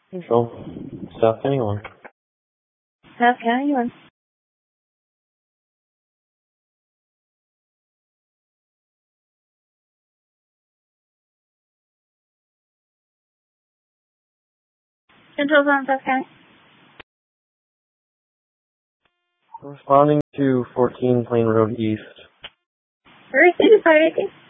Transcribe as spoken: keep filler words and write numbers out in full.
Control. South County one. South County one. Central's on South County. Responding to fourteen Plain Road East. Where is it?